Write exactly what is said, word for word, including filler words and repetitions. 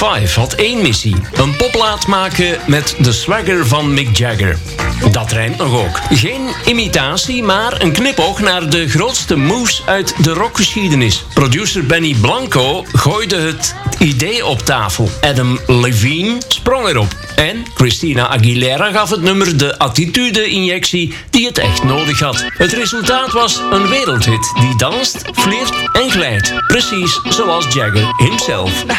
vijf had één missie. Een popplaat maken met de swagger van Mick Jagger. Dat rijmt nog ook. Geen imitatie, maar een knipoog naar de grootste moves uit de rockgeschiedenis. Producer Benny Blanco gooide het idee op tafel. Adam Levine sprong erop. En Christina Aguilera gaf het nummer de attitude-injectie die het echt nodig had. Het resultaat was een wereldhit die danst, flirt en glijdt. Precies zoals Jagger himself.